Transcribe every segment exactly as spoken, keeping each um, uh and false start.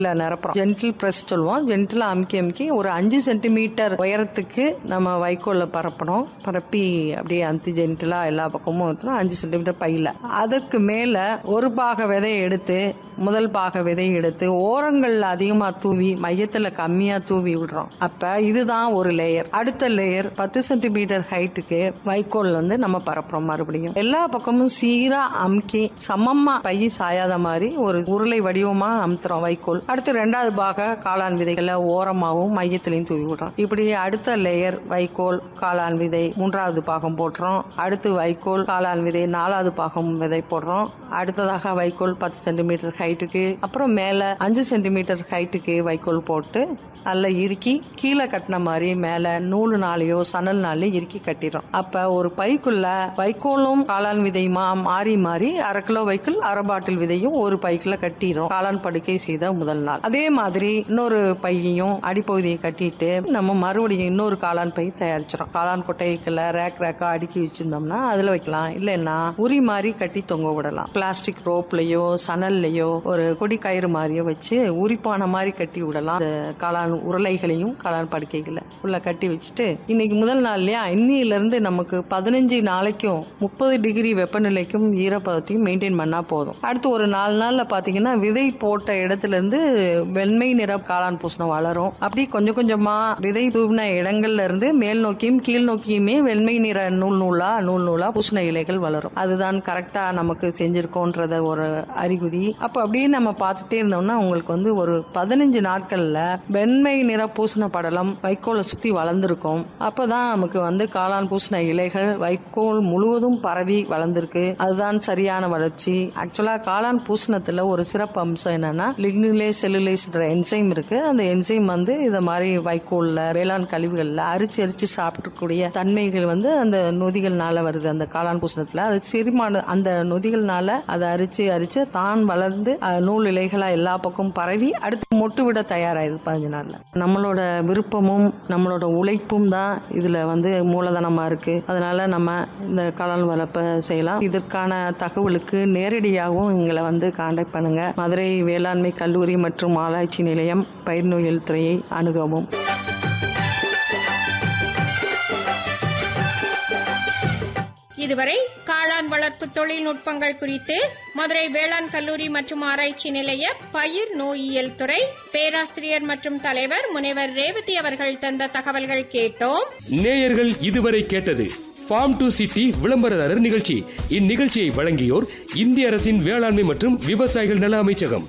நிரப்புறோம். Gentle press சொல்லுவோம். Gentle அமுக்கி அமுக்கி ஒரு அஞ்சு சென்டிமீட்டர் உயரத்துக்கு நம்ம வைக்கோல்ல பரப்பணும். பரப்பி அப்படியே அமுத்தி ஜென்டிலா எல்லா பக்கமும் ஊற்றணும். அஞ்சு சென்டிமீட்டர் பையில அதற்கு மேல ஒரு பாக விதையை எடுத்து முதல் பாக விதையை எடுத்து ஓரங்கள்ல அதிகமா தூவி மையத்துல கம்மியா தூவி விடுறோம். அப்ப இதுதான் ஒரு லேயர். அடுத்த லேயர் பத்து சென்டிமீட்டர் ஹைட்டுக்கு வைக்கோல் வந்து நம்ம பரப்புறோம். மறுபடியும் எல்லா பக்கமும் சீரா அமுக்கி சமமா பைய சாயாத மாதிரி ஒரு உருளை வடிவமா அமுத்துறோம் வைக்கோல். அடுத்து ரெண்டாவது பாக காளான் விதைகளை ஓரமாவும் மையத்திலையும் தூவி விடுறோம். இப்படி அடுத்த லேயர் வைக்கோல் காளான் விதை மூன்றாவது பாகம் போடுறோம். அடுத்து வைக்கோல் காளான் விதை நாலாவது பாகம் விதை போடுறோம். அடுத்ததாக வைக்கோல் பத்து சென்டிமீட்டர் ஹைட்டுக்கு, அப்புறம் மேல அஞ்சு சென்டிமீட்டர் ஹைட்டுக்கு வைக்கோல் போட்டு நல்லா இறுக்கி கீழே கட்டின மாதிரி மேல நூலு நாளையோ சணல் நாளையோ இறுக்கி கட்டிடும். அப்ப ஒரு பைக்குள்ள வைக்கோலும் காளான் விதையுமா மாறி மாறி அரை கிலோ வைக்கோல் அரை பாட்டில் விதையும் ஒரு பைக்குள்ள கட்டிடும். காளான் படுக்கை செய்த முதல் நாள் அதே மாதிரி இன்னொரு பையையும் அடிப்பகுதியை கட்டிட்டு நம்ம மறுபடியும் இன்னொரு காளான் பை தயாரிச்சிடும். காளான் கொட்டைக்குள்ள ரேக் ரேக்கா அடுக்கி வச்சிருந்தோம்னா அதுல வைக்கலாம். இல்லைன்னா உரி மாதிரி கட்டி தொங்க விடலாம். பிளாஸ்டிக் ரோப்லயோ சணல்லையோ ஒரு கொடி கயிறு மாதிரியோ வச்சு உரிப்பான மாதிரி கட்டி விடலாம். காளான் உருளைகளையும் காளான் படுக்கைகளை உள்ள கட்டி வச்சுட்டு இன்னைக்கு முதல் நாள்லயா இன்னில இருந்து நமக்கு பதினஞ்சு நாளைக்கும் முப்பது டிகிரி வெப்பநிலைக்கும் ஈரப்பதத்தையும் மெயின்டைன் பண்ணா போதும். அடுத்து ஒரு நாலு நாள்ல பாத்தீங்கன்னா விதை போட்ட இடத்துல இருந்து வெண்மை நிற காளான் பூசணம் வளரும். அப்படி கொஞ்சம் கொஞ்சமா விதை தூவின இடங்கள்ல இருந்து மேல் நோக்கியும் கீழ் நோக்கியுமே வெண்மை நிற நூல் நூலா நூல் நூலா பூசண இலைகள் வளரும். அதுதான் கரெக்டா நமக்கு செஞ்சிருக்கோன்றத ஒரு அறிகுறி. அப்ப அப்படியே நம்ம பார்த்துட்டே இருந்தோம்னா உங்களுக்கு வந்து ஒரு பதினஞ்சு நாட்கள்ல வெண்மை நிற பூசண படலம் வைக்கோலை சுத்தி வளர்ந்துருக்கும். அப்பதான் நமக்கு வந்து காளான் பூசண இலைகள் வைக்கோல் முழுவதும் பரவி வளர்ந்துருக்கு. அதுதான் சரியான வளர்ச்சி. ஆக்சுவலா காளான் பூசணத்துல ஒரு சிறப்பு அம்சம் என்னன்னா லிக்னுலேஸ் செல்லுலேஸ் என்சைம் இருக்கு. அந்த என்சைம் வந்து இத மாதிரி வைக்கோல்ல வேளாண் கழிவுகள்ல அரிச்சு அரிச்சு சாப்பிடக்கூடிய தன்மைகள் வந்து அந்த நொதிகள்னால வருது. அந்த காளான் பூசணத்துல அது செரிமான அந்த நொதிகள்னால அதை அரிச்சு அரிச்சு தான் வளர்ந்து நூல் இலைகளா எல்லா பக்கம் பரவி அடுத்து மொட்டு விட தயாராயிருது பதினஞ்சு நாள்ல. நம்மளோட விருப்பமும் நம்மளோட உழைப்பும் தான் இதுல வந்து மூலதனமா இருக்கு. அதனால நம்ம இந்த காளான் வளர்ப்பை செய்யலாம். இதற்கான தகவலுக்கு நேரடியாகவும் எங்களை வந்து கான்டாக்ட் பண்ணுங்க. மதுரை வேளாண்மை கல்லூரி மற்றும் ஆராய்ச்சி நிலையம் பயிர் நோயியல் துறையை அணுகவும். இதுவரை காளான் வளர்ப்பு தொழில்நுட்பங்கள் குறித்து மதுரை வேளாண் கல்லூரி மற்றும் ஆராய்ச்சி நிலைய பயிர் நோயியல் துறை பேராசிரியர் மற்றும் தலைவர் முனைவர் ரேவதி அவர்கள் தந்த தகவல்கள் கேட்டோம். நேயர்கள் இதுவரை கேட்டது ஃபார்ம் டு சிட்டி விளம்பரதாரர் நிகழ்ச்சி. இந்நிகழ்ச்சியை வழங்கியோர் இந்திய அரசின் வேளாண்மை மற்றும் விவசாயிகள் நல அமைச்சகம்.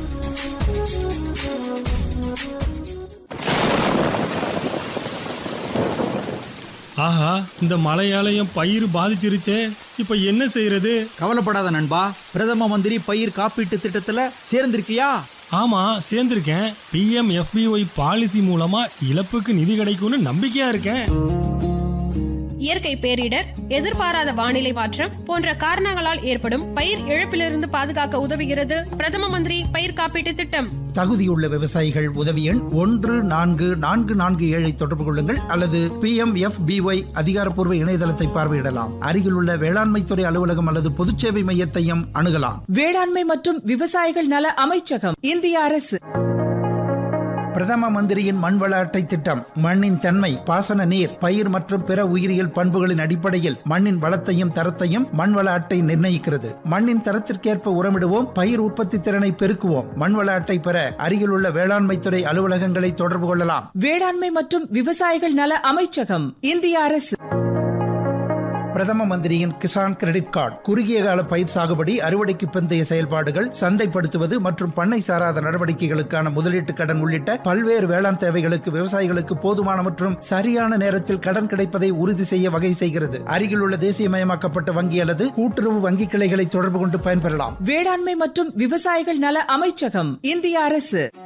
ஆஹா, இந்த மழையாலயம் பயிர் பாதிச்சிருச்சே, இப்ப என்ன செய்யறது? கவலைப்படாத நண்பா, பிரதம மந்திரி பயிர் காப்பீட்டு திட்டத்துல சேர்ந்திருக்கியா? ஆமா, சேர்ந்திருக்கேன். B M F B Y policy மூலமா இழப்புக்கு நிதி கிடைக்கும்னு நம்பிக்கையா இருக்கேன். இயற்கை பேரிடர், எதிர்பாராத வானிலை மாற்றம் போன்ற காரணங்களால் ஏற்படும் பயிர் இழப்பிலிருந்து பாதுகாக்க உதவுகிறது பிரதம மந்திரி பயிர் காப்பீட்டு திட்டம். தகுதியுள்ள விவசாயிகள் உதவி எண் ஒன்று நான்கு நான்கு நான்கு ஏழை தொடர்பு கொள்ளுங்கள் அல்லது B M F B Y அதிகாரப்பூர்வ இணையதளத்தை பார்வையிடலாம். அருகிலுள்ள வேளாண்மை துறை அலுவலகம் அல்லது பொதுச்சேவை மையத்தையும் அணுகலாம். வேளாண்மை மற்றும் விவசாயிகள் நல அமைச்சகம், இந்திய அரசு. பிரதம மந்திரியின் மண்வள அட்டை திட்டம் மண்ணின் தன்மை, பாசன நீர், பயிர் மற்றும் பிற உயிரியல் பண்புகளின் அடிப்படையில் மண்ணின் வளத்தையும் தரத்தையும் மண்வள அட்டை நிர்ணயிக்கிறது. மண்ணின் தரத்திற்கேற்ப உரமிடுவோம், பயிர் உற்பத்தி திறனை பெருக்குவோம். மண்வள அட்டை பெற அருகிலுள்ள வேளாண்மை துறை அலுவலகங்களை தொடர்பு கொள்ளலாம். வேளாண்மை மற்றும் விவசாயிகள் நல அமைச்சகம், இந்திய அரசு. பிரதம மந்திரியின் கிசான் கிரெடிட் கார்டு குறுகிய கால பயிர் சாகுபடி, அறுவடைக்கு பிந்தைய செயல்பாடுகள், சந்தைப்படுத்துவது மற்றும் பண்ணை சாராத நடவடிக்கைகளுக்கான முதலீட்டு கடன் உள்ளிட்ட பல்வேறு வேளாண் தேவைகளுக்கு விவசாயிகளுக்கு போதுமான மற்றும் சரியான நேரத்தில் கடன் கிடைப்பதை உறுதி செய்ய வகை செய்கிறது. அருகில் உள்ள தேசியமயமாக்கப்பட்ட வங்கி அல்லது கூட்டுறவு வங்கி கிளைகளை தொடர்பு கொண்டு பயன்பெறலாம். வேளாண்மை மற்றும் விவசாயிகள் நல அமைச்சகம், இந்திய அரசு.